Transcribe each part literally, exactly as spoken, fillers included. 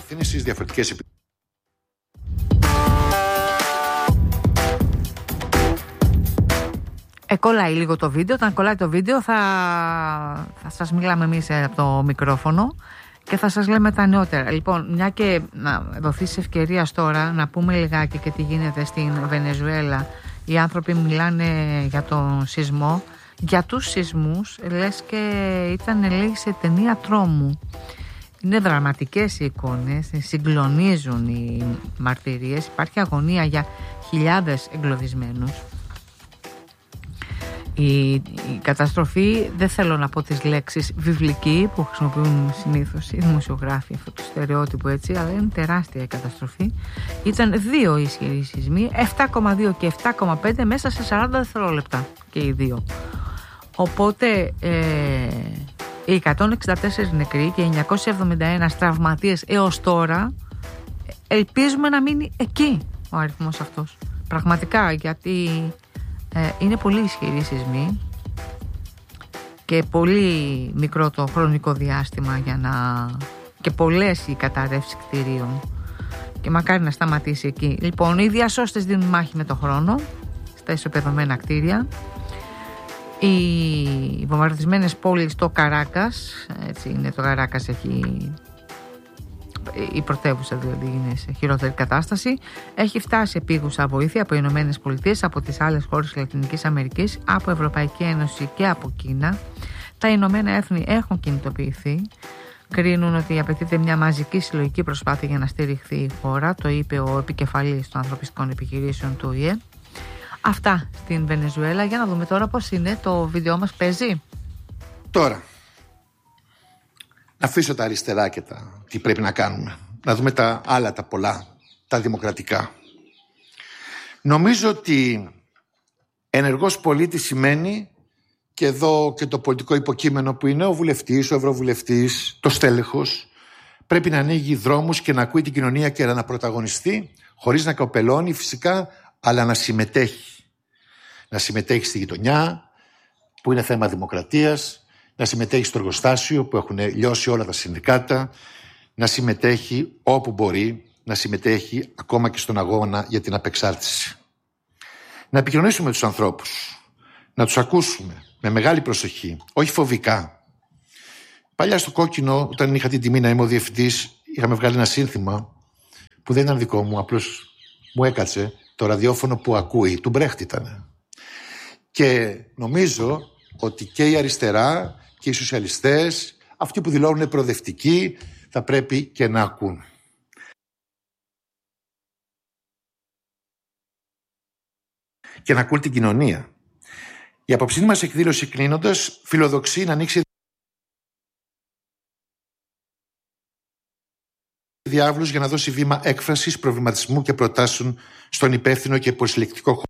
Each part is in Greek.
ευθύνη στις διαφορετικές επιτροπές. Ε, κολλάει λίγο το βίντεο. Όταν κολλάει το βίντεο θα, θα σας μιλάμε εμείς από το μικρόφωνο και θα σας λέμε τα νεότερα. Λοιπόν, μια και να δοθεί ευκαιρία τώρα να πούμε λιγάκι και τι γίνεται στην Βενεζουέλα. Οι άνθρωποι μιλάνε για τον σεισμό, για τους σεισμούς, λες και ήταν λέει σε ταινία τρόμου. Είναι δραματικές οι εικόνες, συγκλονίζουν οι μαρτυρίες, υπάρχει αγωνία για χιλιάδες εγκλωβισμένους. Η, η καταστροφή, δεν θέλω να πω τις λέξεις βιβλική που χρησιμοποιούν συνήθως οι δημοσιογράφοι, αυτό το στερεότυπο έτσι, αλλά είναι τεράστια η καταστροφή. Ήταν δύο ισχυροί σεισμοί, επτά κόμμα δύο και επτά κόμμα πέντε μέσα σε σαράντα δευτερόλεπτα και οι δύο. Οπότε ε, οι εκατόν εξήντα τέσσερις νεκροί και εννιακόσιοι εβδομήντα ένα τραυματίες έως τώρα, ελπίζουμε να μείνει εκεί ο αριθμός αυτός. Πραγματικά, γιατί ε, είναι πολύ ισχυροί σεισμοί και πολύ μικρό το χρονικό διάστημα για να... και πολλές οι καταρρεύσεις κτηρίων και μακάρι να σταματήσει εκεί. Λοιπόν, οι διασώστες δίνουν μάχη με το χρόνο στα ισοπεδωμένα κτίρια. Οι βομβαρδισμένες πόλεις, το Καράκας, έτσι είναι, το Καράκας έχει, η πρωτεύουσα δηλαδή είναι σε χειρότερη κατάσταση, έχει φτάσει επίγουσα βοήθεια από οι Ηνωμένες Πολιτείες, από τις άλλες χώρες της Λατινικής Αμερικής, από Ευρωπαϊκή Ένωση και από Κίνα. Τα Ηνωμένα Έθνη έχουν κινητοποιηθεί, κρίνουν ότι απαιτείται μια μαζική συλλογική προσπάθεια για να στηριχθεί η χώρα, το είπε ο επικεφαλής των ανθρωπιστικών επιχειρήσεων του Ο Η Ε. Αυτά στην Βενεζουέλα. Για να δούμε τώρα πώς είναι. Το βίντεο μας παίζει. Τώρα, να αφήσω τα αριστερά και τα τι πρέπει να κάνουμε. Να δούμε τα άλλα, τα πολλά, τα δημοκρατικά. Νομίζω ότι ενεργός πολίτης σημαίνει, και εδώ και το πολιτικό υποκείμενο που είναι ο βουλευτής, ο ευρωβουλευτής, το στέλεχος, πρέπει να ανοίγει δρόμους και να ακούει την κοινωνία και να πρωταγωνιστεί, χωρίς να κοπελώνει φυσικά, αλλά να συμμετέχει. Να συμμετέχει στη γειτονιά, που είναι θέμα δημοκρατίας, να συμμετέχει στο εργοστάσιο που έχουν λιώσει όλα τα συνδικάτα, να συμμετέχει όπου μπορεί, να συμμετέχει ακόμα και στον αγώνα για την απεξάρτηση. Να επικοινωνήσουμε με τους ανθρώπους, να τους ακούσουμε με μεγάλη προσοχή, όχι φοβικά. Παλιά στο Κόκκινο, όταν είχα την τιμή να είμαι ο διευθυντής, είχαμε βγάλει ένα σύνθημα που δεν ήταν δικό μου, απλώς μου έκατσε. Το ραδιόφωνο που ακούει, του Μπρέχτ ήταν. Και νομίζω ότι και η αριστερά και οι σοσιαλιστές, αυτοί που δηλώνουν προοδευτικοί, θα πρέπει και να ακούν. Και να ακούν την κοινωνία. Η απόψινή μας εκδήλωση κλείνοντας φιλοδοξεί να ανοίξει διάβλους για να δώσει βήμα έκφρασης, προβληματισμού και προτάσεων στον υπεύθυνο και προσελεκτικό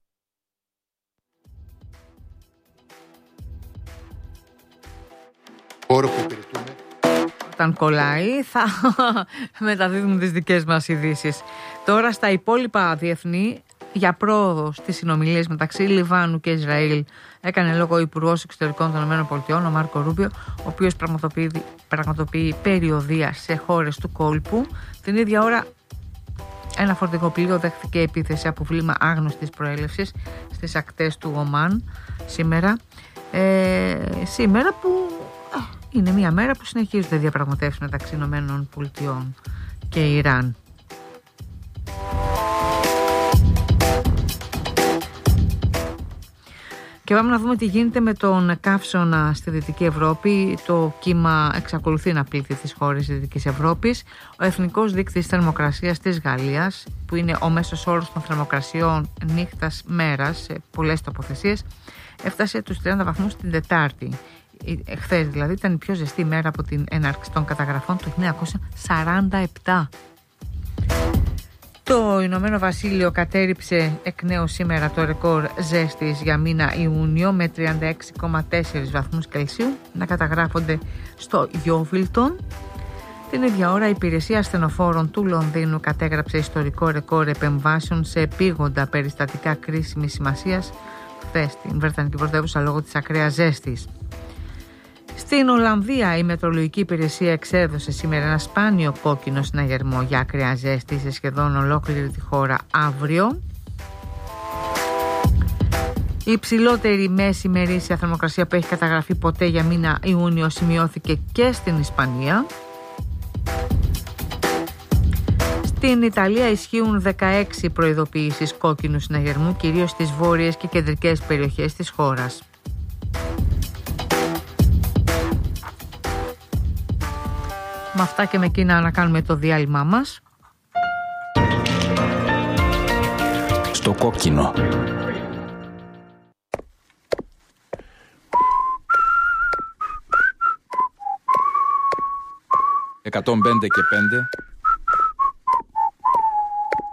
χώρο που υπηρετούμε. Όταν κολλάει θα μεταδίδουμε τις δικές μας ειδήσεις. Τώρα στα υπόλοιπα διεθνή, για πρόοδο στις συνομιλίες μεταξύ Λιβάνου και Ισραήλ έκανε λόγο ο Υπουργός Εξωτερικών των ΗΠΑ, ο Μάρκο Ρούμπιο, ο οποίος πραγματοποιεί, πραγματοποιεί περιοδεία σε χώρες του κόλπου. Την ίδια ώρα ένα φορτηγοπλοίο δέχθηκε επίθεση από βλήμα άγνωστης προέλευσης στις ακτές του Ομάν σήμερα. Ε, σήμερα που ε, είναι μια μέρα που συνεχίζονται διαπραγματεύσεις μεταξύ ΗΠΑ και Ιράν. Και πάμε να δούμε τι γίνεται με τον καύσωνα στη Δυτική Ευρώπη. Το κύμα εξακολουθεί να πλήττει τις χώρες της Δυτικής Ευρώπης. Ο Εθνικός Δείκτης Θερμοκρασίας της Γαλλίας, που είναι ο μέσος όρος των θερμοκρασιών νύχτας μέρας σε πολλές τοποθεσίες, έφτασε τους τριάντα βαθμούς την Τετάρτη. Εχθές δηλαδή ήταν η πιο ζεστή μέρα από την έναρξη των καταγραφών του χίλια εννιακόσια σαράντα επτά. Το Ηνωμένο Βασίλειο κατέριψε εκ νέου σήμερα το ρεκόρ ζέστης για μήνα Ιούνιο με τριάντα έξι κόμμα τέσσερα βαθμούς Κελσίου να καταγράφονται στο Γιόβιλτον. Την ίδια ώρα η υπηρεσία ασθενοφόρων του Λονδίνου κατέγραψε ιστορικό ρεκόρ επεμβάσεων σε επίγοντα περιστατικά κρίσιμης σημασίας χθες στην Βρετανική πρωτεύουσα λόγω της ακραίας ζέστης. Στην Ολλανδία η Μετεωρολογική Υπηρεσία εξέδωσε σήμερα ένα σπάνιο κόκκινο συναγερμό για ακραία ζέστη σε σχεδόν ολόκληρη τη χώρα αύριο. Η υψηλότερη μέση ημερήσια θερμοκρασία που έχει καταγραφεί ποτέ για μήνα Ιούνιο σημειώθηκε και στην Ισπανία. Στην Ιταλία ισχύουν δεκαέξι προειδοποιήσεις κόκκινου συναγερμού, κυρίως στις βόρειες και κεντρικές περιοχές της χώρας. Με αυτά και με εκείνα να κάνουμε το διάλειμμα μας. Στο κόκκινο. εκατόν πέντε και πέντε